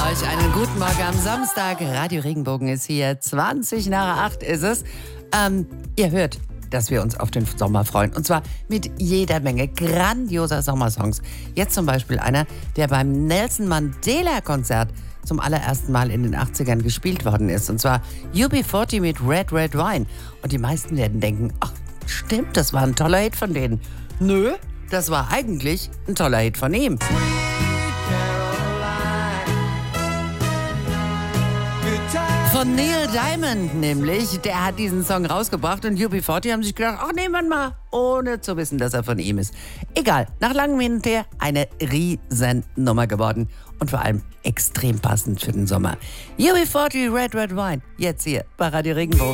euch einen guten Morgen am Samstag. Radio Regenbogen ist hier. 20:20 ist es. Ihr hört, dass wir uns auf den Sommer freuen. Und zwar mit jeder Menge grandioser Sommersongs. Jetzt zum Beispiel einer, der beim Nelson Mandela-Konzert zum allerersten Mal in den 80ern gespielt worden ist. Und zwar UB40 mit Red Red Wine. Und die meisten werden denken, ach stimmt, das war ein toller Hit von denen. Nö, das war eigentlich ein toller Hit von ihm. Von Neil Diamond nämlich, der hat diesen Song rausgebracht und UB40 haben sich gedacht, ach nehmen wir mal, ohne zu wissen, dass er von ihm ist. Egal, nach langem Hin und Her eine Riesennummer geworden und vor allem extrem passend für den Sommer. UB40 Red Red Wine, jetzt hier bei Radio Regenbogen.